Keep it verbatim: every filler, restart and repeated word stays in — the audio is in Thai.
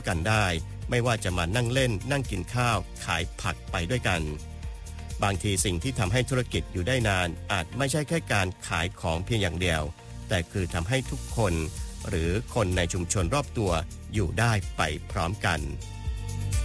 กันได้ไม่ว่าจะมานั่งเล่นนั่งกินข้าวขายผักไปด้วยกันบางทีสิ่งที่ทำให้ธุรกิจอยู่ได้นานอาจไม่ใช่แค่การขายของเพียงอย่างเดียวแต่คือทำให้ทุกคนหรือคนในชุมชนรอบตัวอยู่ได้ไปพร้อมกัน